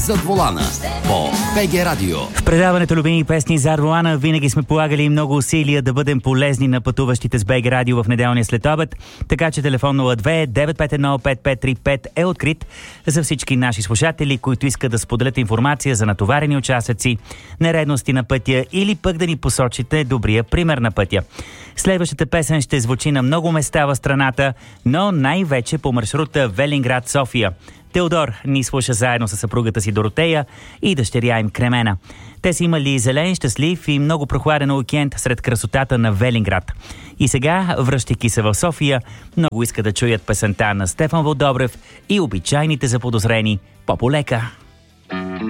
Зад волана по БГ Радио. В предаването Любими песни зад волана винаги сме полагали много усилия да бъдем полезни на пътуващите с БГ Радио в неделния следобед, така че телефон 02-951-5535 е открит за всички наши слушатели, които искат да споделят информация за натоварени участъци, нередности на пътя или пък да ни посочите добрия пример на пътя. Следващата песен ще звучи на много места в страната, но най-вече по маршрута Велинград-София. Теодор ни слуша заедно с съпругата си Доротея и дъщеря им Кремена. Те са имали зелен, щастлив и много прохладен уикенд сред красотата на Велинград. И сега, връщайки се в София, много иска да чуят песента на Стефан Вълдобрев и обичайните заподозрени Пополека.